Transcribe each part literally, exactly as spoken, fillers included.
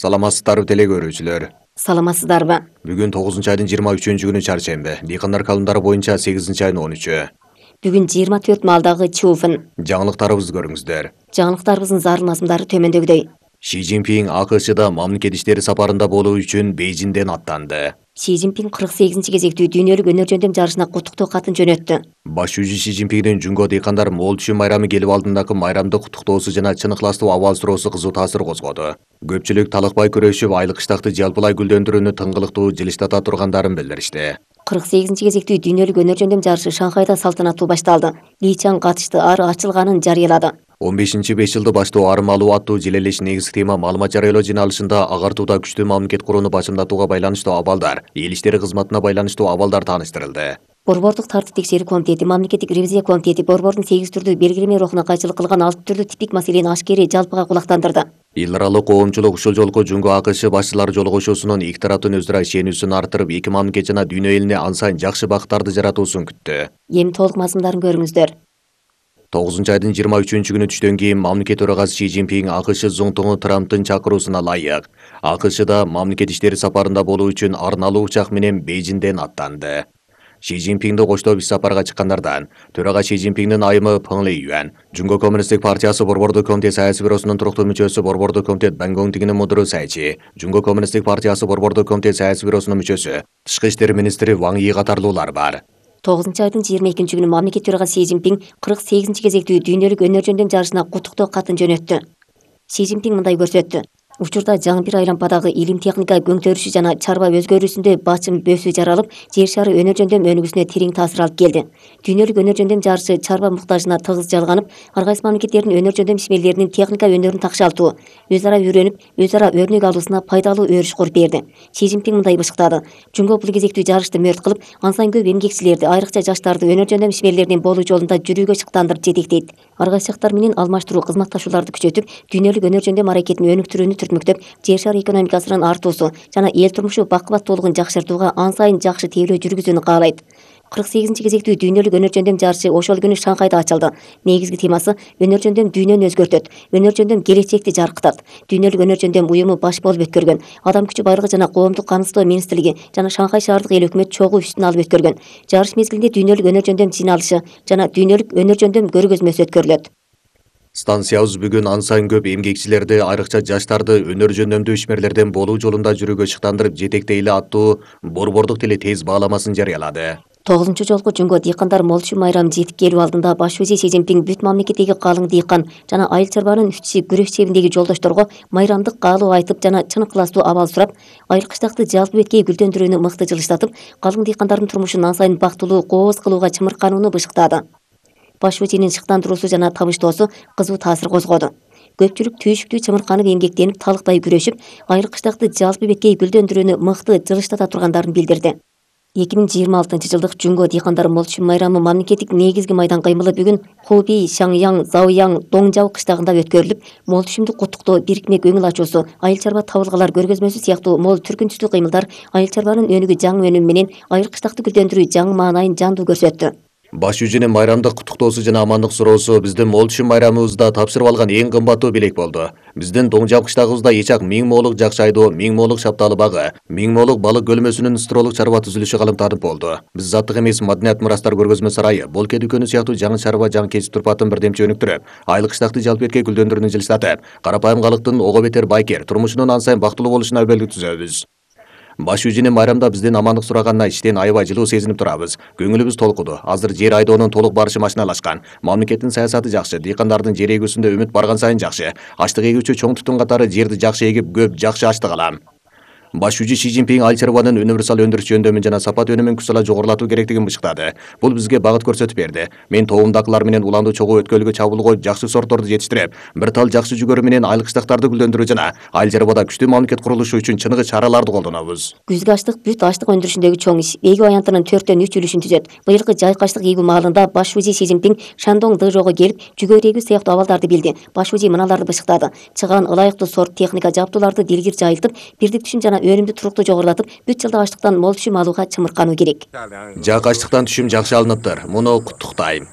Саламатсыздарбы теле көрүүчүлөр. Саламатсыздарбы? Бүгүн тогузунчу айдын жыйырма үчүнчү күнү чаршембе. Дыйкандар календары боюнча сегизинчи айдын он үчү. Бүгүн жыйырма төрт малдагы чуфун. Жаңылыктарыбызды көрүңүздөр. Жаңылыктарыбыздын зарын мазмундары төмөндөгүдөй. Ши Цзиньпин АКШда мамлекет иштери сапарында болуу үчүн Бейжиңден аттанды. Ши Цзиньпин кырк сегизинчи кезектүү дүйнөлүк өнөр жөндөм жарышына куттуктоо катын жөнөттү. Баш жүзү Ши Цзиньпиндин Жүнгө дыйкандар мол түшүм майрамы келип алдындагы майрамды куттуктоосу жана чын ыкластуу абал суроосу кызуу таасир козгоду. Көпчүлүк талыкпай күрөшүп, айлык кыштакты жалпылай гүлдөндүрүүнү тыңгылыктуу жылыштата тургандарын билдиришти. кырк сегизинчи кезектүү дүйнөлүк өнөр жөндөм жарышы Шанхайда салтанаттуу башталды. Ли Чан катышты, ары ачылганын жарыялады. он бешинчи беш жылды баштоо арым алуу аттуу желелеш негизги тема маалымат жарыялоо жыйналышында агартууда күчтүү мамлекет курууну башымдатууга байланыштуу абалдар, эл иштери кызматына байланыштуу абалдар тааныштырылды. Борбордук тартип текшерүү комитети, мамлекеттик ревизия комитети борбордун сегиз түрдүү белгилеме рухуна кайчылык кылган алты түрдүү типтик маселени ашкери жалпыга кулактандырды. Эл аралык коомчулук ушул жолку Жүнгө АКШ башчылары жолугушуусунун эки тараптын өзара ишенүүсүн арттырып, эки мамлекет жана дүйнө элине ан сайын жакшы бактарды жаратуусун күттү. Эми толук мазмундарын көрүңүздөр. тогузунчу айдын жыйырма үчүнчү күнү түштөн кийин мамлекет төрагасы Ши Цзиньпин АКШ зуңтуңу Трамптын чакыруусуна ылайык АКШда мамлекет иштери сапарында болуу үчүн арналуу учак менен Бейжиңден аттанды. Ши Цзиньпинди коштоп иш сапарга чыккандардан төрага Ши Цзиньпиндин айымы Пeng Лиюань, Жүнгө Коммунисттик партиясы борбордук комитет саясий бюросунун туруктуу мүчөсү борбордук комитет Бан Гонгтигинин мудуру Сайчи, Жүнгө Коммунисттик партиясы борбордук комитет саясий бюросунун мүчөсү, тышкы иштер министри Ван Йи катарлуулар бар. тогузунчу айдын жыйырма экинчи күнү мамлекет төрагасы Ши Цзиньпин кырк сегизинчи кезектүү дүйнөлүк өнөр жөндөм жарышына куттуктоо катын жөнөттү. Ши Цзиньпин мындай көрсөттү. Учурда жаңы бир айлампадагы илим техника көңтөрүшү жана чарба өзгөрүүсүндө бачым бөөсү жаралып, жер шары өнөр жөндөм өнүгүүсүнө терең таасир алып келди. Дүйнөлүк өнөр жөндөм жарышы чарба муктажына тыгыз жалганып, ар кайсы мамлекеттердин өнөр жөндөм ишмерлеринин техника өнөрүн такшалтуу, өз ара үйрөнүп, өз ара өрнөк алуусуна пайдалуу өрүш куруп берди. Ши Цзиньпин мындай бышыктады. Жүнгө бул кезектүү жарышты мөрт кылып, ан сайын көп эмгекчилерди, айрыкча жаштарды өнөр жөндөм ишмерлеринин болуу жолунда жүрүүгө шыктандырып жетектейт. Ар кайсы жактар менен алмаштыруу кызматташууларды күчөтүп, дүйнөлүк өнөр жөндөм аракетин өнүктүрүүнү түртмөктөп, жер шары экономикасынын артуусу жана эл турмушу бакыбаттуулугун жакшыртууга ан сайын жакшы тейлөө жүргүзүүнү каалайт. кырк сегизинчи кезектүү дүйнөлүк өнөр жөндөм жарышы ошол күнү Шанхайда ачылды. Негизги темасы өнөр жөндөм дүйнөнү өзгөртөт, өнөр жөндөм келечекти жаркытат. Дүйнөлүк өнөр жөндөм уюму баш болуп өткөргөн, адам күчү байлыгы жана коомдук камсыздоо министрлиги жана Шанхай шаардык эл өкмөт чогуу үстүн алып өткөргөн. Жарыш мезгилинде дүйнөлүк өнөр жөндөм жыйналышы жана дүйнөлүк өнөр жөндөм көргөзмөсү өткөрүлөт. Станциябыз бүгүн ан сайын көп эмгекчилерди, айрыкча жаштарды өнөр жөндөмдүү ишмерлерден болуу жолунда жүрүүгө шыктандырып жетектейли аттуу борбордук тили тез бааламасын жарыялады. тогузунчу жолку Жүнгө дыйкандар мол түшүм майрамы жетип келүү алдында баш вазир Ши Цзиньпин бүт мамлекеттеги калың дыйкан жана айыл чарбанын үччи күрөш чебиндеги жолдошторго майрамдык каалоо айтып жана чын ыкластуу абал сурап, айыл кыштакты жалпы беткей гүлдөндүрүүнү мыкты жылыштатып, калың дыйкандардын турмушун ан сайын бактылуу, кооз кылууга чымырканууну бышыктады. Баш вазирдин шыктандыруусу жана табыштоосу кызуу таасир козгоду. Көпчүлүк түйшүктүү чымырканып эмгектенип, талыкпай күрөшүп, айыл кыштакты жалпы беткей гүлдөндүрүүнү мыкты жылыштата тургандарын билдирди. эки миң жыйырма алтынчы жылдык Жүнгө дыйкандар мол түшүм майрамы мамлекеттик негизги майдан кыймылы бүгүн Хубей, Шаңяң, Заояң, Доңжао кыштагында өткөрүлүп, мол түшүмдү куттуктоо, бирикме көңүл ачуусу, айыл чарба табылгалар көргөзмөсү сыяктуу мол түркүн түстүү кыймылдар айыл чарбанын өнүгүү жаңы өнүмү менен айыл кыштакты гүлдөндүрүү жаңы маанайын жандуу көрсөттү. Баш жүзүнүн майрамдык куттуктоосу жана амандык суроосу биздин мол түшүм майрамыбызда тапшырып алган эң кымбаттуу белек болду. Биздин Доңжао кыштагыбызда эч ак миң моолук жакшы айдоо, миң моолук шапталы багы, миң моолук балык көлмөсүнүн стролук чарба түзүлүшү калымтанып болду. Биз заттык эмес маданият мурастар көргөзмө сарайы, болке дүкөнү сыяктуу жаңы чарба, жаңы кесип турпатын бирдемче өнүктүрүп, айыл кыштакты жалпы беткей гүлдөндүрүүнү жылыштатып, карапайым калктын ого бетер байкер турмушунун ан сайын бактылуу болушуна өбөлгү түзөбүз. Баш жүзүнүн майрамда биздин амандык сураганына иштен аябай жылуу сезинип турабыз. Көңүлүбүз толкуду. Азыр жер айдоонун толук барышы машиналашкан. Мамлекеттин саясаты жакшы, дыйкандардын жер эгүүсүндө үмүт барган сайын жакшы. Аштык эгүүчү чоң түтүн катары жерди жакшы эгип, көп жакшы аштык алам. Баш жүзү Ши Цзиньпин айыл чарбанын универсал өндүрүш жөндөмүн жана сапат өнүмүн күчсала жогорулатуу керектигин бышыктады. Бул бизге багыт көрсөтүп берди. Мен тоомдакылар менен уланды чогуу өткөлгө чабуулгой жакшы сортторду жетиштирип, бир тал жакшы жүгөрү менен айыл кыштактарды гүлдөндүрүү жана айыл чарбада күчтүү мамлекет курулушу үчүн чыныгы чараларды колдонобуз. Күзгү аштык бүт аштык өндүрүшүндөгү чоң иш. Эгүү аянтынын төрттөн үч үлүшүн түзөт. Быйылкы жайкы аштык эгүү маалында баш вазир Ши Цзиньпин Шандоң Дыжоого келип, жүгөр эгүү сыяктуу абалдарды билди. Баш вазир мыналарды бышыктады. Чыган ылайыктуу сорт техника жабдууларды дилгир жайылтып, бирдик түшүм жана өнүмдү туруктуу жогорулатып, бүт жылдык аштыктан мол түшүм алууга чымыркануу керек. Жак аштыктан түшүм жакшы алыныптыр. Муну куттуктайм.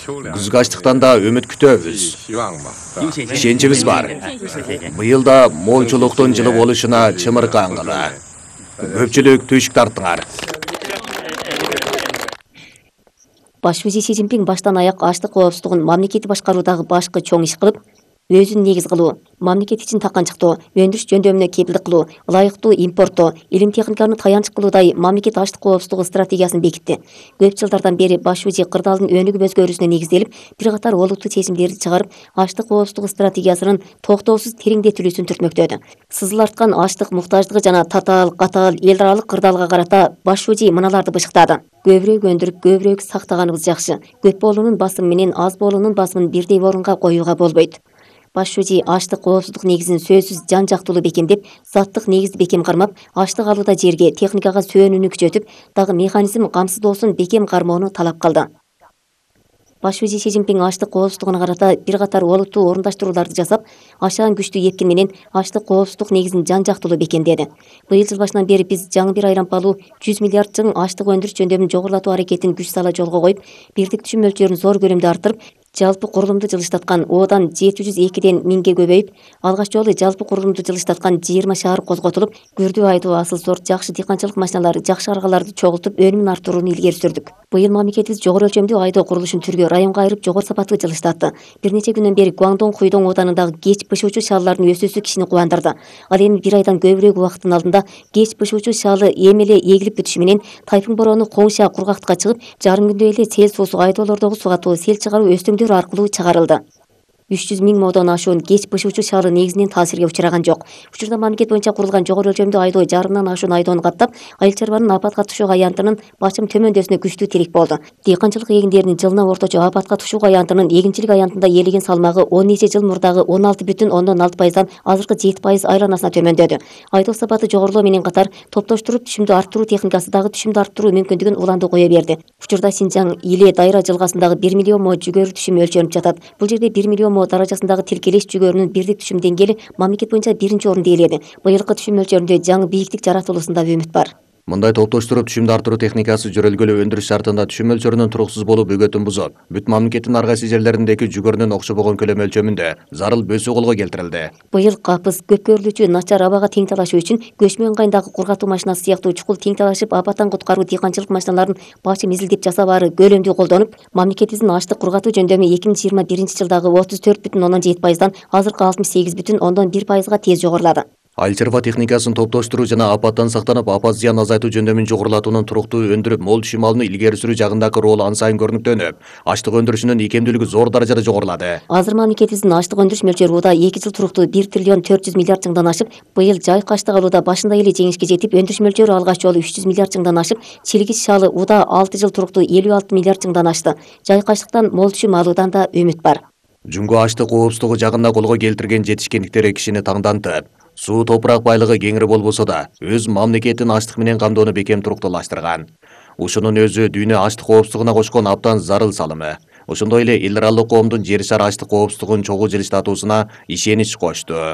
Күзгү ачлыктан да үмүт күтөбүз. Ишенчибиз бар. Быйыл да молчулуктун жылы болушуна чымыркаңгыла. Көпчүлүк түшүк тарттыңар. Баш вазир Си Цзиньпин баштан аяк ачлык коопсуздугун мамлекетти башкаруудагы башкы чоң иш кылып, өзүн негиз кылуу, мамлекет үчүн таканчыктоо, өндүрүш жөндөмүнө кепилдик кылуу, ылайыктуу импорттоо, илим техниканы таянч кылуудай мамлекет ачлык коопсуздугу стратегиясын бекитти. Көп жылдардан бери баш вазир кырдаалдын өнүгүп өзгөрүүсүнө негизделип, бир катар олуттуу чечимдерди чыгарып, ачлык коопсуздугу стратегиясынын токтоосуз тереңдетилүүсүн түртмөктөдү. Сызыл арткан ачлык муктаждыгы жана татаал, катаал эл аралык кырдаалга карата баш вазир мыналарды бышыктады. Көбүрөөк өндүрүп, көбүрөөк сактаганыбыз жакшы. Көп болуунун басымы менен аз болуунун басымын бирдей орунга коюуга болбойт. Баш вазир ачлык коопсуздук негизин сөзсүз жан жактуулуу бекемдеп, заттык негизди бекем кармап, ачлык алууда жерге, техникага сөөнүүнү күчөтүп, дагы механизм камсыздоосун бекем кармоону талап кылды. Баш вазир Си Цзиньпин ачлык коопсуздугуна карата бир катар олуттуу орундаштырууларды жасап, ашаан күчтүү эпкин менен ачлык коопсуздук негизин жан жактуулуу бекемдеди. Быйыл жыл башынан бери биз жаңы бир айлампалуу жүз миллиард жың ачлык өндүрүш жөндөмүн жогорулатуу аракетин күч сала жолго коюп, бирдик түшүм мөлчөрүн зор көлөмдө арттырып, жалпы курулумду жылыштаткан Одан жети жүз экиден миңге көбөйүп, алгач жолу жалпы курулумду жылыштаткан жыйырма шаар козготулуп, күрдүү айдоо асыл сорт жакшы дыйканчылык машиналары, жакшы аргаларды чогултуп, өнүмүн арттырууну илгери сүрдүк. Быйыл мамлекетибиз жогору өлчөмдүү айдоо курулушун түргө, районго айырып жогору сапаттуу жылыштатты. Бир нече күндөн бери Гуандон Хуйдоң Оданындагы кеч бышуучу шааллардын өсүүсү кишини кубандырды. Ал эми бир айдан көбүрөөк убакыттын алдында кеч бышуучу шаалы эми эле эгилип бүтүшү менен тайфун бороону Коңша кургактыкка чыгып, жарым күндө эле сел суусу айдоолордогу суга толуп, сел чыгаруу өстөңдөр аркылуу чыгарылды. үч жүз миң модон ашуун кеч бышуучу шаалы негизинен таасирге учураган жок. Учурда мамлекет боюнча курулган жогору өлчөмдүү айдоо жарымдан ашуун айдоону каттап, айыл чарбанын апатка түшүү аянтынын бачым төмөндөсүнө күчтүү тирек болду. Дыйканчылык эгиндеринин жылына орточо апатка түшүү аянтынын эгинчилик аянтында ээлеген салмагы он нече жыл мурдагы он алты бүтүн ондон алты пайыздан азыркы жети пайыз айланасына төмөндөдү. Айдоо сапаты жогорулоо менен катар топтоштуруп түшүмдү арттыруу техникасы дагы түшүмдү арттыруу мүмкүндүгүн уланды кое берди. Учурда Синжаң Иле Дайра жылгасындагы бир миллион мо жүгөрү түшүм өлчөлүнүп жатат. Бул жерде бир миллион мо даражасындагы тилкелеш жүгөрүнүн бирдик түшүм деңгээли мамлекет боюнча биринчи орунду ээледи. Быйылкы түшүм мөлчөрүндө жаңы бийиктик жаратылуусунда үмүт бар. Мындай топтоштуруп түшүмдү арттыруу техникасы жөрөлгөлүү өндүрүш шартында түшүм мөлчөрүнүн туруксуз болуу бөгөтүн бузуп, бүт мамлекеттин ар кайсы жерлериндеги жүгөрүнүн окшобогон көлөм өлчөмүндө зарыл бөсүү колго келтирилди. Быйыл капыс, көп көрүлүүчү начар абага тең талашуу үчүн көчмө ыңгайындагы кургатуу машинасы сыяктуу чукул тең талашып апаттан куткаруу дыйканчылык машиналарын бачым изилдеп жасабаары көлөмдүү колдонуп, мамлекетибиздин ачлык кургатуу жөндөмү эки миң жыйырма биринчи жылдагы отуз төрт бүтүн ондон жети пайыздан азыркы алтымыш сегиз бүтүн ондон бир пайызга тез жогорулады. Айыл чарба техникасын топтоштуруу жана апаттан сактанып, апат зыян азайтуу жөндөмүн жогорулатуунун туруктуу өндүрүп, мол түшүм алууну илгери сүрүү жагындагы ролу ан сайын көрүнүктөнүп, ачлык өндүрүшүнүн икемдүүлүгү зор даражада жогорулады. Азыр мамлекетибиздин ачлык өндүрүш мөлчөрү уда эки жыл туруктуу бир триллион төрт жүз миллиард жыңдан ашып, быйыл жайык ачлык алууда башында эле жеңишке жетип, өндүрүш мөлчөрү алгач жолу үч жүз миллиард жыңдан ашып, чилгич шаалы уда алты жыл туруктуу элүү алты миллиард жыңдан ашты. Жайык ачлыктан мол түшүм алуудан да үмүт бар. Жумго ачлык коопсуздугу жагында колго келтирген жетишкендиктери кишини таңдантып, суу топурак байлыгы кеңири болбосо да, өз мамлекетин ачлык менен камдоону бекем туруктуулаштырган. Ушунун өзү дүйнө ачлык коопсуздугуна кошкон абдан зарыл салымы. Ошондой эле эл аралык коомдун жер шары ачлык коопсуздугун чогуу жылыштатуусуна ишенич кошту.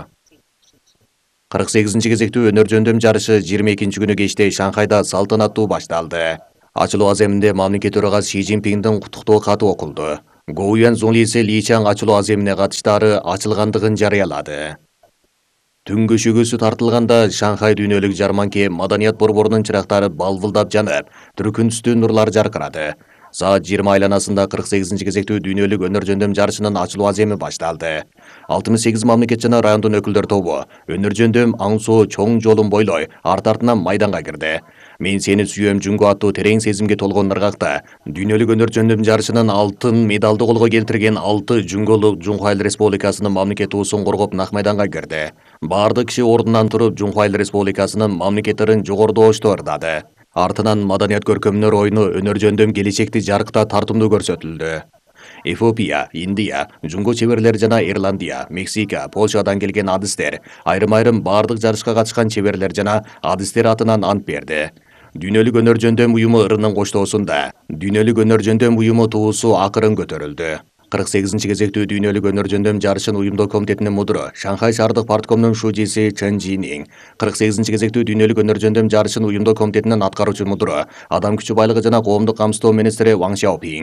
кырк сегизинчи кезектүү өнөр жөндөм жарышы жыйырма экинчи күнү кечте Шанхайда салтанаттуу башталды. Ачылуу аземинде мамлекет төрагасы Си Цзиньпиндин куттуктоо каты окулду. Гоуян Зунлисе Ли Чаң ачылуу аземине катыштаары ачылгандыгын жарыялады. Түн көшөгөсү тартылганда Шанхай дүйнөлүк жарманке маданият борборунун чырактары балбылдап жанып, түркүнүстүү нурлар жаркырады. Саат жыйырма айланасында кырк сегизинчи кезектүү дүйнөлүк өнөр жөндөм жарышынын ачылуу аземи башталды. алтымыш сегиз мамлекет жана райондун өкүлдөр тобу өнөр жөндөм аң соо чоң жолун бойлой арт артынан майданга кирди. Мен сени сүйөм Жунго аттуу терең сезимге толгон ыргакта дүйнөлүк өнөр жөндөм жарышынын алтын медалды колго келтирген алты жунголук Жунхуайл Республикасынын мамлекет туусун коргоп нак майданга кирди. Бардык киши ордунан туруп Жунхуайл Республикасынын мамлекеттерин жогорудошту ырдады. Артынан маданият көркөмдөр оюну өнөр жөндөм келечекти жаркта тартымдуу көрсөтүлдү. Эфиопия, Индия, Жунго чеберлери жана Ирландия, Мексика, Польшадан келген адистер, айрым-айрым бардык жарышка катышкан чеберлер жана адистер атынан ант берди. Дүйнөлүк өнөр жөндөм уюму ырынын коштоосунда дүйнөлүк өнөр жөндөм уюму туусу акырын көтөрүлдү. кырк сегизинчи кезектүү дүйнөлүк өнөр жөндөм жарышын уюмдоо комитетинин мудуру Шанхай шаардык парткомдун шужиси Чен Жинин, кырк сегизинчи кезектүү дүйнөлүк өнөр жөндөм жарышын уюмдоо комитетинин аткаруучу мудуру Адам күчү байлыгы жана коомдук камсыздоо министри Ваң Шаопин,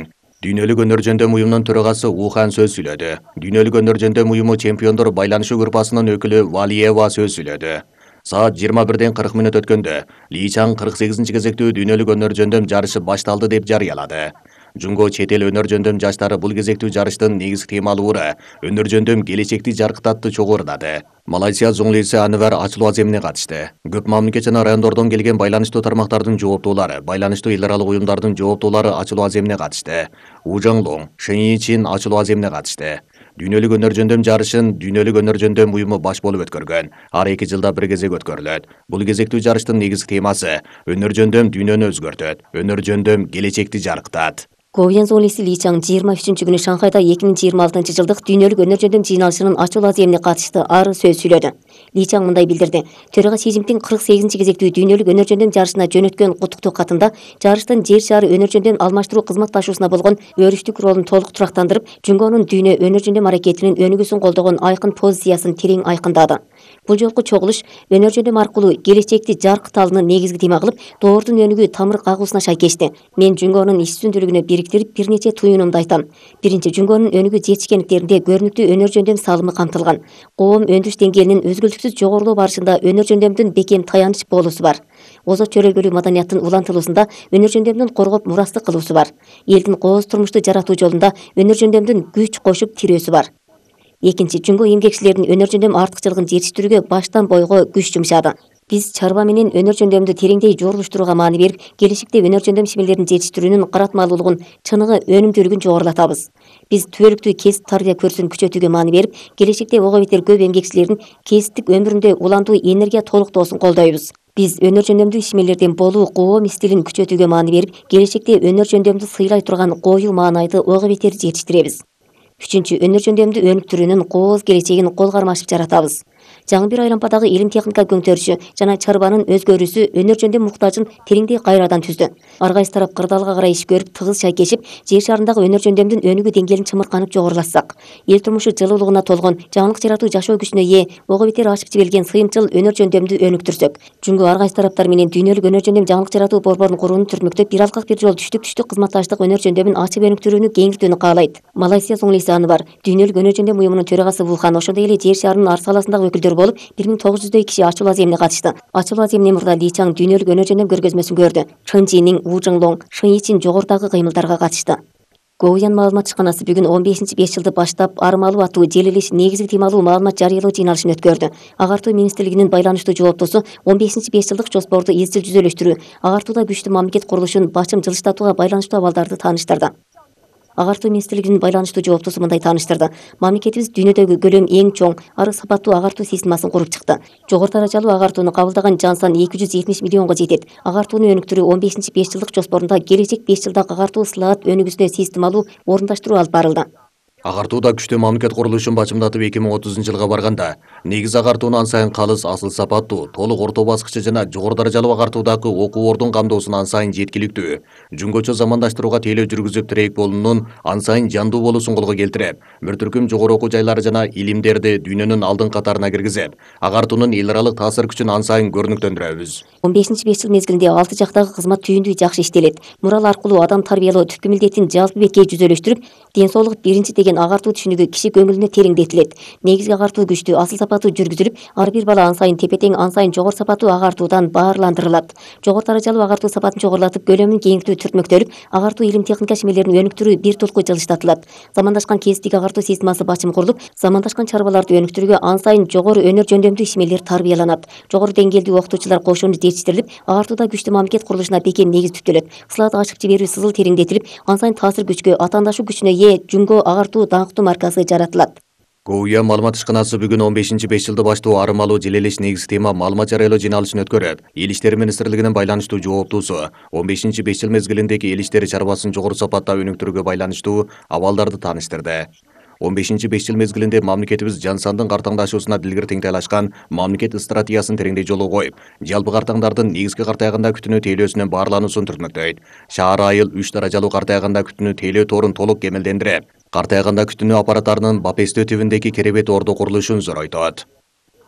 Дүйнөлүк өнөр жөндөм уюмунун төрагасы Ухан сөз сүйлөдү. Дүйнөлүк өнөр жөндөм уюму чемпиондор байланышы группасынын өкүлү Валиева сөз сүйлөдү. Саат жыйырма бирден кырк мүнөт өткөндө Ли Чаң кырк сегизинчи кезектүү дүйнөлүк өнөр жөндөм жарышы башталды деп жарыялады. Жунго чет эл өнөр жөндөм жаштары бул кезектүү жарыштын негизги темалууру өнөр жөндөм келечекти жаркытатты чогуурдады. Малайзия зуңлиси Анвар ачылуу аземине катышты. Көп мамлекет жана райондордон келген байланыштуу тармактардын жооптуулары, байланыштуу эл аралык уюмдардын жооптуулары ачылуу аземине катышты. Ужаңлоң, Шэньичин ачылуу аземине катышты. Дүйнөлүк өнөр жөндөм жарышын Дүйнөлүк өнөр жөндөм уюму баш болуп өткөргөн. Ар эки жылда бир кезек өткөрүлөт. Бул кезектүү жарыштын негизги темасы өнөр жөндөм дүйнөнү өзгөртөт. Өнөр жөндөм келечекти жаркытат. Говьян зуңлиси Ли Чаң жыйырма үчүнчү күнү Шанхайда эки миң жыйырма алтынчы жылдык дүйнөлүк өнөр жөндөм жыйналышынын ачуул аземине катышты. Ары сөз сүйлөдү. Ли Чаң мындай билдирди. Төрага Си Цзиньпин кырк сегизинчи кезектүү дүйнөлүк өнөр жөндөм жарышына жөнөткөн куттуктоо катында жарыштын жер шаары өнөр жөндөм алмаштыруу кызматташуусуна болгон өрүштүк ролун толук турактандырып, Жунгонун дүйнө өнөр жөндөм аракетинин өнүгүүсүн колдогон айкын позициясын терең айкындады. Бул жолку чогулуш өнөр жөндөм аркылуу келечекти жаркыталууну негизги тема кылып, доордун өнүгүү тамыр кагуусуна шайкешти. Мен Жунгонун иш үстүндүүлүгүнө бириктирип бир нече туюнумду айтам. Биринчи, Жунгонун өнүгүү жетишкендиктеринде көрүнүктүү өнөр жөндөм салымы камтылган. Коом өндүрүш деңгээлинин өзгөлтүксүз жогорулоо барышында өнөр жөндөмдүн бекем таяныч болуусу бар. Озот чөрөлгөлүү маданияттын улантылуусунда өнөр жөндөмдүн коргоп мурастык кылуусу бар. Элдин кооз турмушту жаратуу жолунда өнөр жөндөмдүн күч кошуп тирөөсү бар. Экинчи, Жунго эмгекчилердин өнөр жөндөм артыкчылыгын жетиштирүүгө баштан бойго күч жумшады. Биз чарба менен өнөр жөндөмдү тереңдей жорулуштурууга маани берип, келечекте өнөр жөндөм ишмерлерин жетиштирүүнүн каратмалуулугун, чыныгы, өнүмдүүлүгүн жогорулатабыз. Биз түбөлүктүү кесип тарбия көрсүн күчөтүүгө маани берип, келечекте ого бетер көп эмгекчилердин кесиптик өмүрүндө уландуу энергия толуктоосун колдойбуз. Биз өнөр жөндөмдүү ишмерлердин болуу коом стилин күчөтүүгө маани берип, келечекте өнөр жөндөмдү сыйлай турган коюу маанайды ого бетер жетиштиребиз. Үчүнчү, өнөр жөндөмдү өнүктүрүүнүн кооз келечегин кол кармашып жаратабыз. Жаңы бир айлампадагы илим техника көңтөрүшү жана чарбанын өзгөрүүсү өнөр жөндөм муктажын тереңдей кайрадан түздү. Ар кайсы тарап кырдаалга карай иш көрүп, тыгыз шайкешип, жер шарындагы өнөр жөндөмдүн өнүгүү деңгээлин чымырканып жогорулатсак, эл турмушу жылуулугуна толгон, жаңылык жаратуу жашоо күчүнө ээ, ого бетер ашып жиберген сыйымчыл өнөр жөндөмдү өнүктүрсөк, Жунго ар кайсы тараптар менен дүйнөлүк өнөр жөндөм жаңылык жаратуу борборун курууну түртмөктөп, бир алкак бир жол түштүк-түштүк кызматташтык өнөр жөндөмүн ачып өнүктүрүүнү кеңиртүүнү каалайт. Малайзия зуңлиси Анвар, дүйнөлүк өнөр жөндөм уюмунун төрагасы Вулхан, ошондой эле жер шарынын ар саласындагы өкүлдөр болуп, бир миң тогуз жүздөй киши ачуул аземине катышты. Ачуул аземинен мурда Ли Чаң дүйнөлүк өнөр жөндөм көргөзмөсүн көрдү. Чын Чжинин, Ужаңлоң, Шэньичин жогорудагы кыймылдарга катышты. Говьян маалымат ишканасы бүгүн он бешинчи беш жылды баштап армалуу аттуу желилиш негизги темалуу маалымат жарыялоо жыйналышын өткөрдү. Агартуу министрлигинин байланыштуу жооптусу он бешинчи беш жылдык жоспорду изчил жүзөлөштүрүү, агартууда күчтүү мамлекет курулушун башым жылыштатууга байланыштуу абалдарды тааныштырды. Агартуу министрлигинин байланыштуу жооптусу мындай тааныштырды. Мамлекетибиз дүйнөдөгү көлөмү эң чоң, ары сапаттуу агартуу системасын куруп чыкты. Жогору даражалуу агартууну кабылдаган жан сан эки жүз жетимиш миллионго жетет. Агартууну өнүктүрүү он бешинчи беш жылдык жоспорунда келечек беш жылда агартуу ысылаат өнүгүүсүнө системалуу орундаштыруу алып барылды. Агартууда күчтүү мамлекет курулушун бачымдатып эки миң отузунчу жылга барганда, негиз агартууну ан сайын калыс, асыл сапаттуу, толук орто баскычы жана жогору даражалуу агартуудагы окуу ордун камдоосуна ан сайын жеткиликтүү, жунгочо замандаштырууга тейлөө жүргүзүп тирек болуунун ан сайын жандуу болуусун колго келтирип, бир түркүм жогору окуу жайлары жана илимдерди дүйнөнүн алдыңкы катарына киргизип, агартуунун эл аралык таасир күчүн ан сайын көрүнүктөндүрөбүз. он бешинчи беш жыл мезгилинде алты жактагы кызмат түйүндүү жакшы иштелет. Мурал аркылуу адам тарбиялоо түпкү милдетин жалпы бетке жүзөлөштүрүп, ден соолук биринчи деген агартуу түшүнүгү киши көңүлүнө тереңдетилет. Негизги агартуу күчтүү, асыл сапаттуу жүргүзүлүп, ар бир бала ан сайын тепе-тең, ан сайын жогору сапаттуу агартуудан баарландырылат. Жогору даражалуу агартуу сапатын чогорулатып, көлөмүн кеңиртүү түртмөктөлүп, агартуу илим техника ишмерлерин өнүктүрүү бир тулку жылыштатылат. Замандашкан кесиптик агартуу системасы бачым курулуп, замандашкан чарбаларды өнүктүрүүгө ан сайын жогору өнөр жөндөмдүү ишмерлер тарбияланат. Жогору деңгээлдүү окутуучулар кошууну жетиштирилип, агартууда күчтүү мамлекет курулушуна бекем негиз түптөлөт. Сылаат ашып жиберүү сызыл тереңдетилип, ан сайын таасир күчкө, атаандашуу күчүнө ээ Жунго агартуу даңктуу маркасы жаратылат. Говьян маалымат ишканасы бүгүн он бешинчи беш жылды баштоо армалуу желелеш негизги тема маалымат жарыялоо жыйналышын өткөрүп, эл иштери министрлигинин байланыштуу жооптуусу он бешинчи беш жыл мезгилиндеги эл иштери чарбасын жогору сапатта өнүктүрүүгө байланыштуу абалдарды тааныштырды. он бешинчи беш жыл мезгилинде мамлекетибиз жан сандын картаңдашуусуна дилгир теңтайлашкан мамлекет стратегиясын тереңдей жолго коюп, жалпы картаңдардын негизги картаягында күтүнүү тейлөөсүнөн баарлануусун түртмөктөйт. Шаар айыл үч даражалуу картаягында күтүнүү тейлөө торун толук кемелдендирип, картаягында күтүнүү аппараттарынын Бапестөө түбүндөгү керебет ордо курулушун зоройтот.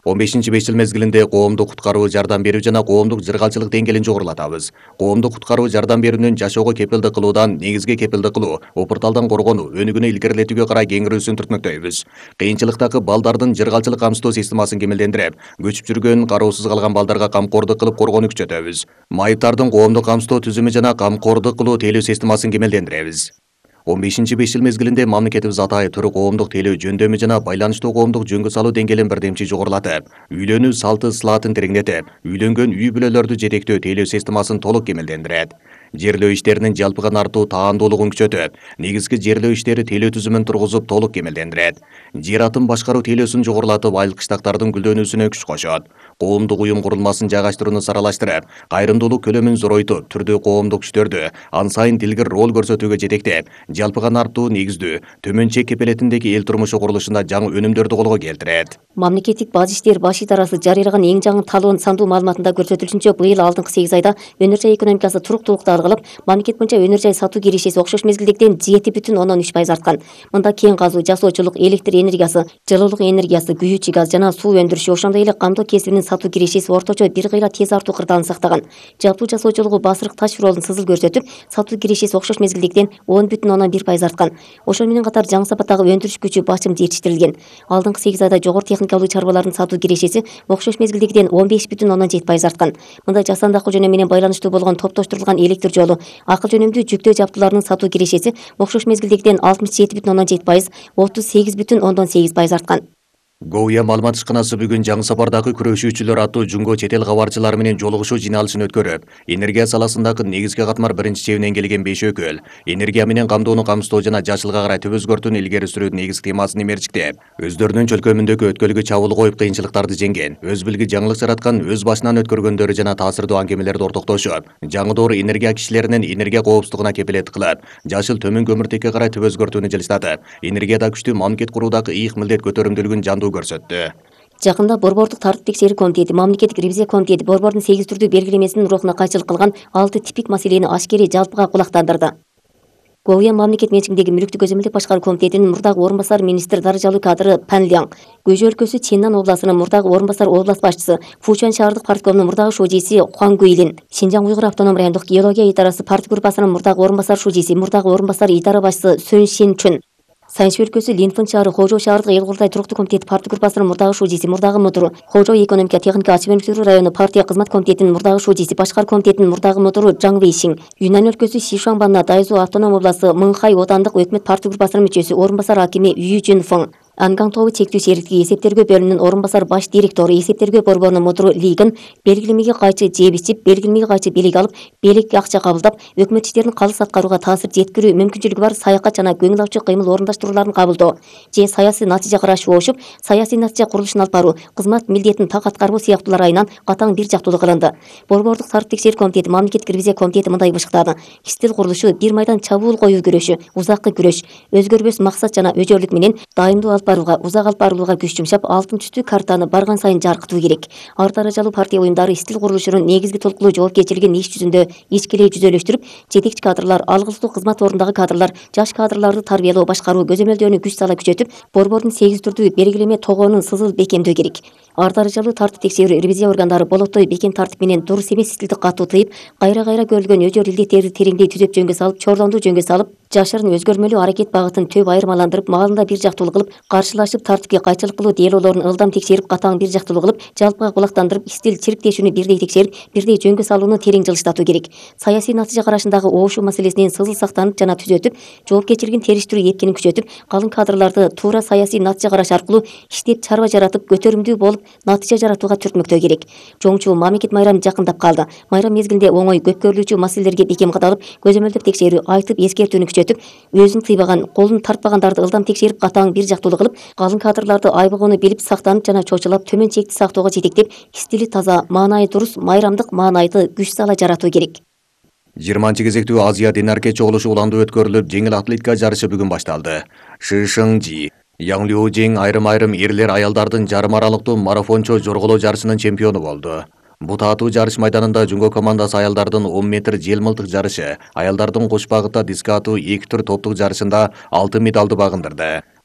он бешинчи беш жыл мезгилинде коомдук куткаруу жардам берүү жана коомдук жыргалчылык деңгээлин жогорулатабыз. Коомдук куткаруу жардам берүүнүн жашоого кепилдик кылуудан негизги кепилдик кылуу, опурталдан коргонуу, өнүгүүнү илгерилетүүгө карай кеңирүүсүн түртмөктөйбүз. Кыйынчылыктагы балдардын жыргалчылык камсыздоо системасын кемелдендирип, көчүп жүргөн, кароосуз калган балдарга камкордук кылып коргоону күчөтөбүз. Майыптардын коомдук камсыздоо түзүмү жана камкордук кылуу тейлөө системасын кемелдендиребиз. он бешинчи беш жыл мезгилинде мамлекетибиз атайы түрү коомдук тейлөө жөндөмү жана байланыштуу коомдук жөнгө салуу деңгээлин бирдемчи жогорулатып, үйлөнүү салты сылаатын тереңдетип, үйлөнгөн үй бүлөлөрдү жетектөө тейлөө системасын толук кемелдендирет. Жерлөө иштеринин жалпыган артуу таандуулугун күчөтүп, негизги жерлөө иштери тейлөө түзүмүн тургузуп толук кемелдендирет. Жер атын башкаруу тейлөөсүн жогорулатып, айыл кыштактардын гүлдөнүүсүнө күч кошот. Коомдук уюм курулмасын жайгаштырууну саралаштырып, кайрымдуулук көлөмүн зоройтуп, түрдүү коомдук күчтөрдү ан сайын дилгир роль көрсөтүүгө жетектеп, жалпыган артуу негиздүү, төмөн чек кепелетиндеги эл турмушу курулушунда жаңы өнүмдөрдү колго келтирет. Мамлекеттик баж иштер баш идарасы жарыялаган эң жаңы талоон сандуу маалыматында көрсөтүлүшүнчө, быйыл алдыңкы сегиз айда өнөр жай экономикасы туруктуулукта алгылап, мамлекет боюнча өнөр жай сатуу кирешеси окшош мезгилдегиден жети бүтүн ондон үч пайыз арткан. Мында кен казуу, жасоочулук, электр энергиясы, жылуулук энергиясы, күйүүчү газ жана суу өндүрүшү, ошондой эле камдоо кесибинин сатуу кирешеси орточо бир кыйла тез артуу кырдаалын сактаган. Жалпы жасоочулугу басырык таш ролун сызыл көрсөтүп, сатуу кирешеси окшош мезгилдегиден он бүтүн ондон бир пайыз арткан. Ошону менен катар жаңы сапаттагы өндүрүш күчү башым жетиштирилген. Алдыңкы сегиз айда жогору техникалуу чарбалардын сатуу кирешеси окшош мезгилдегиден он беш бүтүн ондон жети пайыз арткан. Мында жасанды акыл жөнөм менен байланыштуу болгон топтоштурулган электр жолу, акыл жөнөмдүү жүктөө жабдууларынын сатуу кирешеси окшош мезгилдегиден алтымыш жети бүтүн ондон жети пайыз, отуз сегиз бүтүн ондон сегиз пайыз арткан. Гоуя маалымат ишканасы бүгүн жаңы сапардагы күрөшүүчүлөр аттуу жунго чет эл кабарчылары менен жолугушуу жыйналышын өткөрүп, энергия саласындагы негизги катмар биринчи чебинен келген беш өкүл, энергия менен камдоону камсыздоо жана жашылга карай төп өзгөртүүнү илгери сүрүүнүн негизги темасын эмерчиктеп, өздөрүнүн чөлкөмүндөгү өткөлгө чабуул коюп кыйынчылыктарды жеңген, өз билги жаңылык жараткан, өз башынан өткөргөндөрү жана таасирдуу аңгемелерди ортоктошуп, жаңы доор энергия кишилеринин энергия коопсуздугуна кепилет кылып, жашыл төмөн көмүртекке карай төп өзгөртүүнү жылыстатып, энергияда күчтүү мамлекет куруудагы ыйык милдет көтөрүмдүүлүгүн жандуу көрсөттү. Жакында Борбордук тартип текшерүү комитети, мамлекеттик ревизия комитети Борбордун сегиз түрдүү белгилемесинин рухуна кайчылык кылган алты типик маселени ашкери жалпыга кулактандырды. Гоуя мамлекет менчигиндеги мүлүктү көзөмөлдөп башкаруу комитетинин мурдагы орун басары министр даражалуу кадры Пан Ляң, Көйжө өлкөсү Ченнан областынын мурдагы орун басары област башчысы, Фучан шаардык парткомунун мурдагы шужиси Хуан Гуйлин, Шинжаң уйгур автоном райондук геология идарасы парт группасынын мурдагы орун басары шужиси, мурдагы орун басары идара башчысы Сүн Шин Чүн, Сайынчы өлкөсү Линфэн шаары Хожо шаардык эл курултай туруктуу комитети парт группасынын мурдагы шужиси, мурдагы мудуру, Хожо экономика техника ачык өнүктүрүү району партия кызмат комитетинин мурдагы шужиси, Башкар комитетинин мурдагы мудуру Жаң Вэйшиң, Юннан өлкөсү Сишуанбанна Дайзу автоном областы Мыңхай отандык өкмөт парт группасынын мүчөсү, орун басары акими Үй Жун Фэн, Анган тобу чектүү сериктиги эсептергөө бөлүмүнүн орун басары баш директору, эсептергөө борборунун мудуру Лигин, белгилемеге кайчы жеп ичип, белгилемеге кайчы бийлик алып, белек акча кабылдап, өкмөт иштерин калыс аткарууга таасир жеткирүү мүмкүнчүлүгү бар саякат жана көңүл ачуу кыймыл орундаштырууларын кабылдоо же саясий натыйжа карашып ошуп, саясий натыйжа курулушун алып баруу, кызмат милдетин так аткаруу сыяктуулар айынан катаң бир жактуулук кылынды. Борбордук тартип текшерүү комитети, мамлекеттик ревизия комитети мындай бышыктады: иштил курулушу бир майдан чабуул коюу күрөшү, узаккы күрөш, өзгөрбөс максат жана өжөрлүк менен дайымдуу алып барууга, узак алып барууга күч жумшап, алтын түстүү картаны барган сайын жаркытуу керек. Ар даражалуу партия уюмдары иштил курулушунун негизги толуктуу жоопкерчилигин иш жүзүндө ичкилей жүзөлөштүрүп, жетекчи кадрлар, алгысыздуу кызмат ордундагы кадрлар, жаш кадрларды тарбиялоо, башкаруу, көзөмөлдөөнү күч сала күчөтүп, борбордун сегиз түрдүү белгилеме тогоонун сызыл бекемдөө керек. Ар даражалуу тартип текшерүү ревизия органдары болоттой бекем тартип менен дурус эмес истилди катуу тыйып, кайра-кайра көрүлгөн өжөр илдеттерди тереңдей түзөп жөнгө салып, чорлондуу жөнгө салып, жашырын өзгөрмөлүү аракет багытын төп айырмаландырып, маалында бир жактуулуу кылып, каршылашып тартипке кайчылык кылуу делолорун ылдам текшерип, катаң бир жактуулуу кылып, жалпыга кулактандырып, истил чирктешүүнү бирдей текшерип, бирдей жөнгө салууну терең жылыштатуу керек. Саясий натыйжа карашындагы оошуу маселесинен сызыл сактанып жана түзөтүп, жоопкерчилигин териштирүү эркинин күчөтүп, калың кадрларды туура саясий натыйжа караш аркылуу иштеп чарба жаратып, көтөрүмдүү болуп, натыйжа жаратууга түртмөктөө керек. Жоңчу мамлекет майрамы жакындап калды. Майрам мезгилинде оңой көпкөрлүүчү маселелерге бекем кадалып, көзөмөлдөп текшерүү, айтып эскертүүнү күчөтүп, өзүн тыйбаган, колун тартпагандарды ылдам текшерип, катаң бир жактуулуу кылып, калың кадрларды айбыгууну билип, сактанып жана чочулап, төмөн чекти сактоого жетектеп, стили таза, маанайы дурус, майрамдык маанайды күч сала жаратуу керек. жыйырманчы кезектүү Азия Динарке чогулушу уланды өткөрүлүп, жеңил атлетика жарышы бүгүн башталды. Шишыңжи, Яң Лиужиң айрым-айрым эрлер аялдардын жарым аралыктуу марафончо жорголоо жарышынын чемпиону болду. Бу таатуу жарыш майданында Жунго командасы аялдардын он метр жел мылтык жарышы, аялдардын кош багытта диск атуу эки түр топтук жарышында алты медалды багындырды.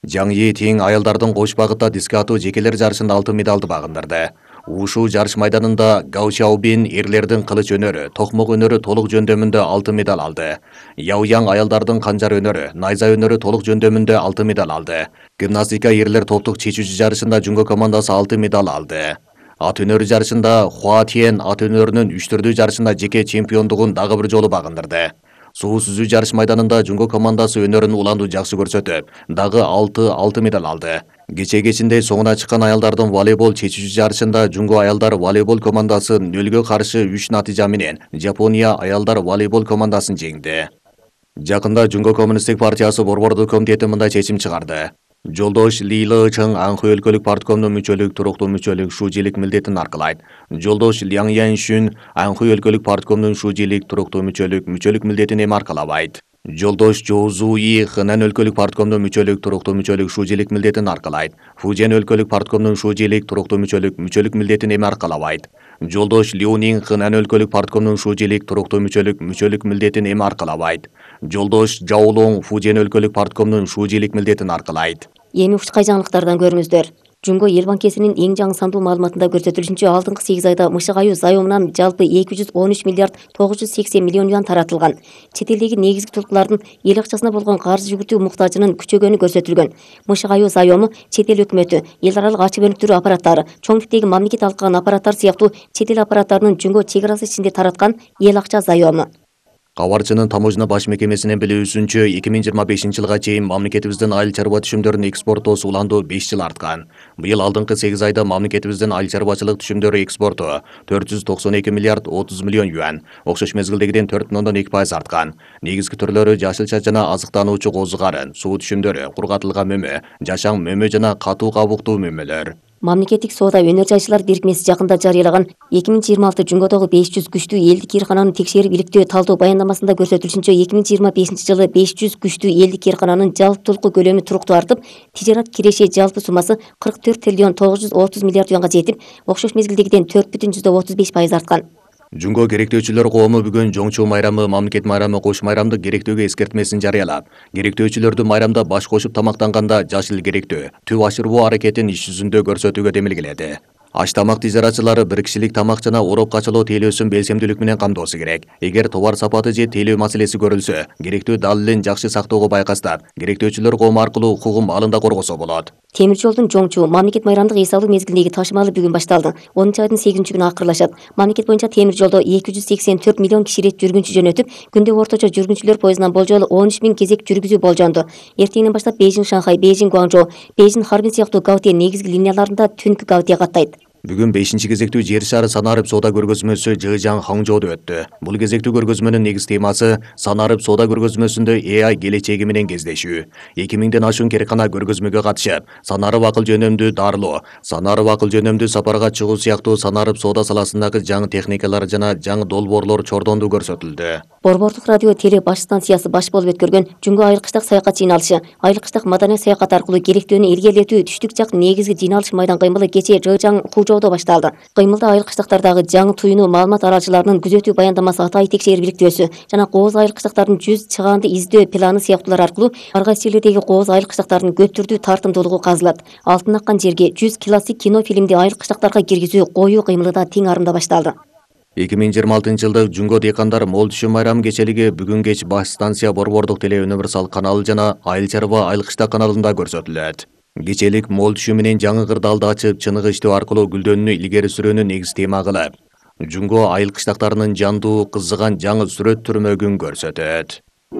Жаң Йи Тинг аялдардын кош багытта диске атуу жекелер жарышында алтын медалды багындырды. Ушу жарыш майданында Гао Шаобин эрлердин кылыч өнөрү, токмок өнөрү толук жөндөмүндө алтын медаль алды. Яо Яң аялдардын канжар өнөрү, найза өнөрү толук жөндөмүндө алтын медаль алды. Гимнастика эрлер топтук чечүүчү жарышында Жунго командасы алтын медаль алды. Ат өнөрү жарышында Хуа Тиен ат өнөрүнүн үч түрдүү жарышында жеке чемпиондугун дагы бир жолу багындырды. Суу сүзүү жарыш майданында Жунго командасы өнөрүн уланду жакшы көрсөтүп, дагы алты алтын медаль алды. Кече кечинде соңуна чыккан аялдардын волейбол чечүүчү жарышында Жунго аялдар волейбол командасы нөлгө каршы үч натыйжа менен Жапония аялдар волейбол командасын жеңди. Жакында Жунго коммунисттик партиясы борбордук комитети мындай чечим чыгарды. Жолдош Ли Лычың Анхы өлкөлүк парткомдун мүчөлүк туруктуу мүчөлүк шуужилик милдетин аркылайт. Жолдош Ляң Яншүн Анхы өлкөлүк парткомдун шуужилик туруктуу мүчөлүк мүчөлүк милдетин эми аркалабайт. Жолдош Жоу Зуи Хэнан өлкөлүк парткомдун мүчөлүк туруктуу мүчөлүк шуужилик милдетин аркалайт. Фужен өлкөлүк парткомдун шуужилик туруктуу мүчөлүк мүчөлүк милдетин эми аркалабайт. Жолдош Леонин Хэнан өлкөлүк парткомдун шуужилик туруктуу мүчөлүк мүчөлүк милдетин эми аркалабайт. Жолдош Жаолоң Фужен өлкөлүк парткомдун шуужилик милдетин аркалайт. Эми ушкай жаңылыктардан көрүңүздөр. Жунго эл банкесинин эң жаңы сандуу маалыматында көрсөтүлүшүнчө алдыңкы сегиз айда мышык аюу заёмунан жалпы эки жүз он үч миллиард тогуз жүз сексен миллион юан таратылган. Чет элдеги негизги tulkulардын эл акчасына болгон карыз жүгүртүү муктажынын күчөгөнү көрсөтүлгөн. Мышык аюу заёму чет эл өкмөтү, эл аралык ачык өнүктүрүү аппараттары, чоң типтеги мамлекет алкаган аппараттар сыяктуу чет эл аппараттарынын Жунго чек арасы ичинде тараткан эл акча заёму. Кабарчынын таможня баш мекемесинин билүүсүнчө эки миң жыйырма бешинчи жылга чейин мамлекетибиздин айыл чарба түшүмдөрүнүн экспортосу уланду беш жыл арткан. Быйыл алдыңкы сегиз айда мамлекетибиздин айыл чарбачылык түшүмдөрү экспорту төрт жүз токсон эки миллиард отуз миллион юан, окшош мезгилдегиден төрт бүтүн ондон эки пайыз арткан. Негизги түрлөрү жашылча жана азыктануучу козу карын, суу түшүмдөрү, кургатылган мөмө, жашаң мөмө жана катуу кабуктуу мөмөлөр. Мамлекеттик соода өнөр жайчылар бирикмеси жакында жарыялаган эки миң жыйырма алты Жунгодогу беш жүз күчтүү элдик кыйркананы текшерип иликтөө талдоо баяндамасында көрсөтүлүшүнчө эки миң жыйырма бешинчи жылы беш жүз күчтүү элдик кыйркананын жалпы толуку көлөмү туруктуу артып, тижарат киреши жалпы суммасы кырк төрт триллион тогуз жүз отуз миллиард юанга жетип, окшош мезгилдегиден төрт бүтүн жүздөн отуз беш пайыз арткан. Жунго керектөөчүлөр коому бүгүн жоңчу майрамы, мамлекет майрамы, кош майрамды керектөөгө эскертмесин жарыялап, керектөөчүлөрдү майрамда баш кошуп тамактанганда жашыл керектөө, түп ашырбоо аракетин иш жүзүндө көрсөтүүгө демилгеледи. Аш тамак тижаратчылары бир кишилик тамак жана ороп качылуу тейлөөсүн белсемдүүлүк менен камдоосу керек. Эгер товар сапаты же тейлөө маселеси көрүлсө, керектөө далилин жакшы сактоого байкастап, керектөөчүлөр коому аркылуу укугун маалында коргосо болот. Темир жолдун жоңчу мамлекет майрамдык эс алуу мезгилиндеги ташымалы бүгүн башталды. онунчу айдын сегизинчи күнү акырлашат. Мамлекет боюнча темир жолдо эки жүз сексен төрт миллион киши ирет жүргүнчү жөнөтүп, күндө орточо жүргүнчүлөр поездунан болжолу он үч миң кезек жүргүзүү болжонду. Эртеңден баштап Бейжиң Шанхай, Бейжиң Гуанчжоу, Бейжиң Харбин сыяктуу Гаутэ негизги линияларында түнкү Гаутэ каттайт. Бүгүн бешинчи кезектүү жер шары санарып соода көргөзмөсү Жыжаң Хаңжоодо өттү. Бул кезектүү көргөзмөнүн негиз темасы санарып соода көргөзмөсүндө э ай келечеги менен кездешүү. эки миңден ашуун кереккана көргөзмөгө катышып, санарып акыл жөнөмдүү дарылоо, санарып акыл жөнөмдүү сапарга чыгуу сыяктуу санарып соода саласындагы жаңы техникалар жана жаңы долбоорлор чордондуу көрсөтүлдү. Борбордук радио теле баш станциясы баш болуп өткөргөн Жунго айыл кыштак саякат жыйналышы, айыл кыштак маданий саякат аркылуу керектөөнү илгерилетүү түштүк жак негизги жыйналыш майдан кыймылы кечээ Жыжаң Хужоодо башталды. Кыймылда айыл кыштактардагы жаңы туюну маалымат аралчыларынын күзөтүү баяндамасы атайы текшерип иликтөөсү жана кооз айыл кыштактардын жүз чыгаанды издөө планы сыяктуулар аркылуу ар кайсы жерлердеги кооз айыл кыштактардын көп түрдүү тартымдуулугу казылат. Алтын аккан жерге жүз классик кино фильмди айыл кыштактарга киргизүү коюу кыймылы да тең арымда башталды. эки миң жыйырма алтынчы жылдык Жунго дыйкандар мол түшүм майрамы кечелиги бүгүн кеч баш станция борбордук теле универсал каналы жана айыл чарба айыл кыштак каналында көрсөтүлөт. Кечелик мол түшүм менен жаңы кырдаалды ачып, чыныгы иштөө аркылуу гүлдөнүүнү илгери сүрөөнү негиз тема кылып, Жунго айыл кыштактарынын жандуу, кызыган жаңы сүрөт түрмөгүн көрсөтөт.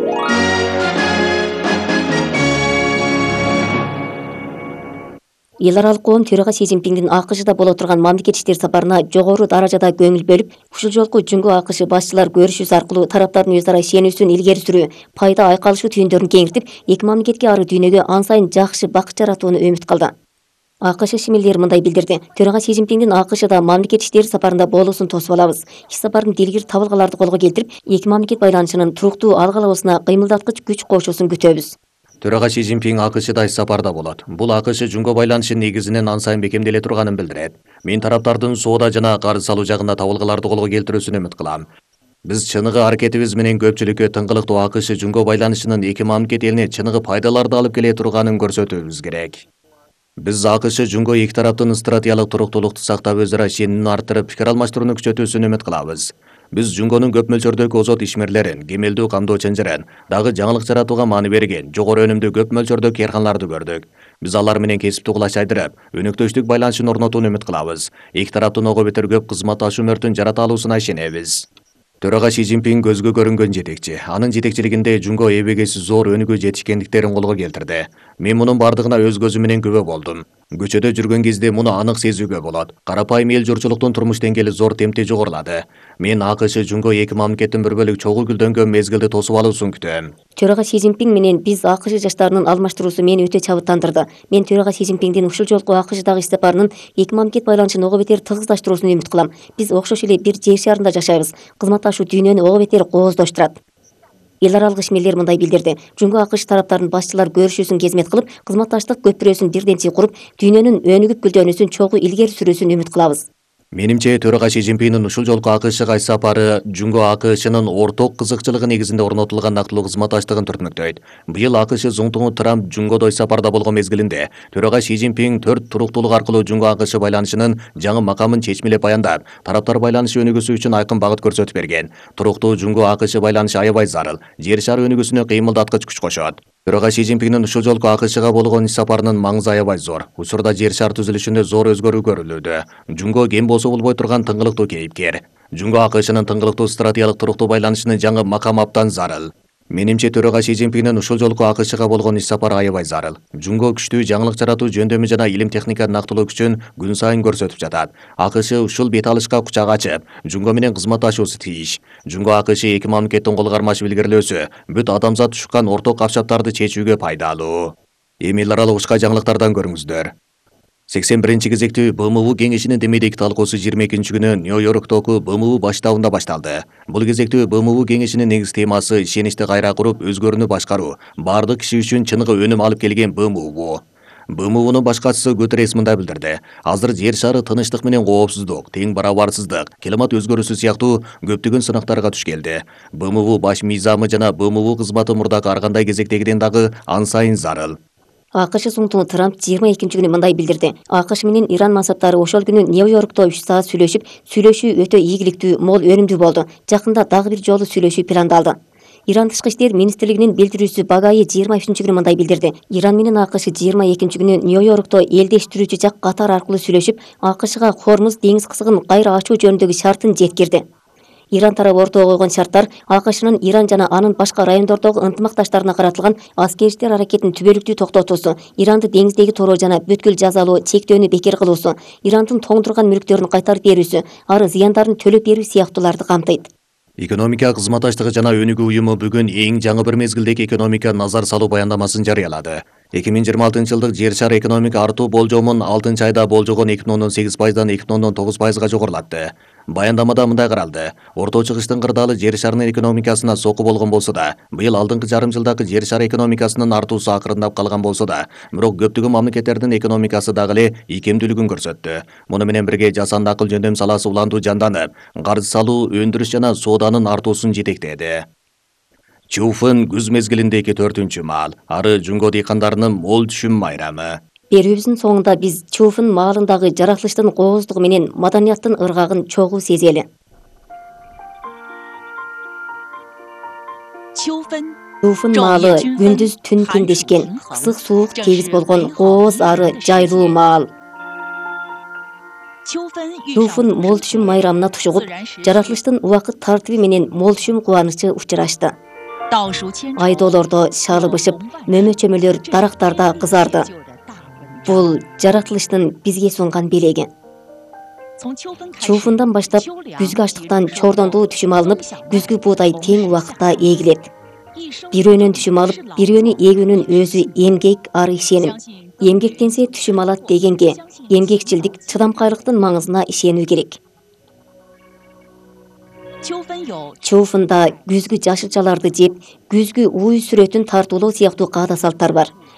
Эл аралык коом төрага Си Цзиньпиңдин АКШда боло турган мамлекет иштери сапарына жогору даражада көңүл бөлүп, ушул жолку Жунго АКШ башчылар көрүшүүсү аркылуу тараптардын өз ара ишенүүсүн илгери сүрүү, пайда айкалышуу түйүндөрүн кеңиртип, эки мамлекетке ары дүйнөгө ан сайын жакшы бакыт жаратууну үмүт кылды. АКШ шимилдери мындай билдирди. Төрага Си Цзиньпиңдин АКШда мамлекет иштери сапарында болуусун тосуп алабыз. Иш сапардын дилгир табылгаларды колго келтирип, эки мамлекет байланышынын туруктуу алгалоосуна кыймылдаткыч күч кошуусун күтөбүз. Төрага Си Цзиньпиң АКШда иш сапарда болот. Бул АКШ Жунго байланышы негизинен ан сайын бекемделе турганын билдирет. Мен тараптардын соода жана карыз салуу жагында табылгаларды колго келтирүүсүн үмүт кылам. Биз чыныгы аракетибиз менен көпчүлүккө тыңгылыктуу АКШ Жунго байланышынын эки мамлекет элине чыныгы пайдаларды алып келе турганын көрсөтүүбүз керек. Биз АКШ Жунго эки тараптын стратегиялык туруктуулукту сактап, өзара ишенимди арттырып, пикир алмаштырууну күчөтүүсүн үмүт кылабыз. Биз Жунгонун көп мөлчөрдөгү озот ишмерлерин, кемелдүү камдоо чынжырын, дагы жаңылык жаратууга маани берген, жогору өнүмдүү көп мөлчөрдөгү кээрканаларды көрдүк. Биз алар менен кесиптүү кулаш айдырып, өнөктөштүк байланышын орнотууну үмүт кылабыз. Эки тараптын ого бетер көп кызматташуу мөртүн жарата алуусуна ишенебиз. Төрага Си Цзиньпин көзгө көрүнгөн жетекчи. Анын жетекчилигинде Жунго эбегеси зор өнүгүү жетишкендиктерин колго келтирди. Мен мунун бардыгына өз көзүм менен күбө болдум. Көчөдө жүргөн кезде муну анык сезүүгө болот. Карапайым эл журчулуктун турмуш деңгээли зор темпте жогорулады. Мен АКШ Жунго эки мамлекеттин бір бөлүк чогуу гүлдөнгөн мезгилди тосуп алуусун күтөм. Төрага Си Цзиньпин менен биз АКШ жаштарынын алмаштыруусу мени өтө чабыттандырды. Мен төрага Си Цзиньпиндин ушул жолку АКШдагы иш сапарынын эки мамлекет байланышын ого бетер тыгыздаштыруусуна үмүт кылам. Биз окшош эле бир жер шарында жашайбыз. Кызматташуу дүйнөнү ого бетер кооздоштурат. Эл аралык ишмерлер мындай билдирди. Жунго АКШ тараптарынын башчылары көрүшүүсүн кезмет кылып, кызматташтык көпүрөсүн бирден куруп, дүйнөнүн өнүгүп гүлдөнүүсүн чогуу илгери сүрүүсүн үмүт кылабыз. Менимче төрага Си Цзиньпиндин ушул жолку АКШга иш сапары Жунго АКШнын орток кызыкчылыгы негизинде орнотулган нактылуу кызматташтыгын түртмөктөйт. Быйыл АКШ зуңтуңу Трамп Жунгодо иш сапарда болгон мезгилинде төрага Си Цзиньпин төрт туруктуулук аркылуу Жунго АКШ байланышынын жаңы макамын чечмелеп баяндап, тараптар байланышы өнүгүүсү үчүн айкын багыт көрсөтүп берген. Туруктуу Жунго АКШ байланышы аябай зарыл, жер шары өнүгүүсүнө кыймылдаткыч күч кошот. Төрага Си Цзиньпиндин ушул жолку АКШга болгон иш сапарынын маңызы аябай зор. Учурда жер шар түзүлүшүндө зор өзгөрүү көрүлүүдө. Жунго кем болсо болбой турган тыңгылыктуу кейипкер. Жунго АКШнын тыңгылыктуу стратегиялык туруктуу байланышынын жаңы макам аптан зарыл. Менимче төрага Си Цзиньпиндин ушул жолку АКШга болгон иш сапары аябай зарыл. Жунго күчтүү жаңылык жаратуу, жөндөмү жана илим техника нактылуу күчүн күн сайын көрсөтүп жатат. АКШ ушул бет алышка кучак ачып, Жунго менен кызматташуусу тийиш. Жунго АКШ эки мамлекеттин кол кармашып илгерилөөсү бүт адамзат тушкан орток капчаптарды чечүүгө пайдалуу. Эми эл аралык ушка жаңылыктардан көрүңүздөр. сексен биринчи кезектүү Б М У кеңешинин демейдеги талкуусу жыйырма экинчи күнү Нью-Йорктогу Б М У баш штабында башталды. Бул кезектүү Б М У кеңешинин негиз темасы ишеничти кайра куруп, өзгөрүүнү башкаруу, бардык киши үчүн чыныгы өнүм алып келген Б М У бу. Б М Унун баш катчысы Гутеррес мындай билдирди. Азыр жер шары тынычтык менен коопсуздук, тең барабарсыздык, климат өзгөрүүсү сыяктуу көптөгөн сынактарга туш келди. Б М У баш мыйзамы жана Б М У кызматы мурдагы ар кандай кезектегиден дагы ан сайын зарыл. АКШ зуңтуңу Трамп жыйырма экинчи күнү мындай билдирди. АКШ менен Иран мансаптары ошол күнү Нью-Йоркто үч саат сүйлөшүп, сүйлөшүү өтө ийгиликтүү, мол өнүмдүү болду. Жакында дагы бир жолу сүйлөшүү пландалды. Иран тышкы иштер министрлигинин билдирүүсү Багаи жыйырма үчүнчү күнү мындай билдирди. Иран менен АКШ жыйырма экинчи күнү Нью-Йоркто элдештирүүчү жак катар аркылуу сүйлөшүп, АКШга Хормуз деңиз кызыгын кайра ачуу жөнүндөгү шартын жеткирди. Иран тарабы ортого койгон шарттар АКШнын Иран жана анын башка райондордогу ынтымакташтарына каратылган аскерчилер аракетин түбөлүктүү токтотуусу, Иранды деңиздеги тороо жана бүткүл жазалоо чектөөнү бекер кылуусу, Ирандын тоңдурган мүлктөрүн кайтарып берүүсү, ары зыяндарын төлөп берүү сыяктууларды камтыйт. Экономика кызматташтыгы жана өнүгүү уюму бүгүн эң жаңы бир мезгилдеги экономика назар салуу баяндамасын жарыялады. эки миң жыйырма алтынчы жылдык жер шары экономика артуу болжомун алтынчы айда болжогон эки миң ондон сегиз пайыздан эки миң ондон тогуз пайызга жогорулатты. Баяндамада мындай каралды. Орто чыгыштын кырдаалы жер шарынын экономикасына соку болгон болсо да, быйыл алдыңкы жарым жылдагы жер шары экономикасынын артуусу акырындап калган болсо да, бирок көптөгөн мамлекеттердин экономикасы дагы эле ийкемдүүлүгүн көрсөттү. Муну менен бирге жасанды акыл жөндөм саласы улантуу жанданып, карыз салуу, өндүрүш жана сооданын артуусун жетектеди. Чуфын күз мезгилиндеги төртүнчү маал, ары Жунго дыйкандарынын мол түшүм майрамы. Берүүбүздүн соңунда биз Чуфын маалындагы жаратылыштын кооздугу менен маданияттын ыргагын чогуу сезели. Чуфын маалы күндүз түн теңдешкен, ысык суук тегиз болгон кооз ары жайлуу маал. Чуфын мол түшүм майрамына тушугуп, жаратылыштын убакыт тартиби менен мол түшүм кубанычы учурашты. Айдоолордо шалы бышып, мөмө чөмөлөр дарактарда кызарды. Бул жаратылыштын бизге сунган белеги. Чуфундан баштап күзгү аштыктан чордондуу түшүм алынып, күзгү буудай тең убакытта эгилет. Бирөөнөн түшүм алып, бирөөнү эгүүнүн өзү эмгек ары ишеним. Эмгектенсе түшүм алат дегенге, эмгекчилдик, чыдамкайлыктын маңызына ишенүү керек. Чуфында күзгү жашылчаларды жеп, күзгү үй сүрөтүн тартуулоо сыяктуу каада салттар бар.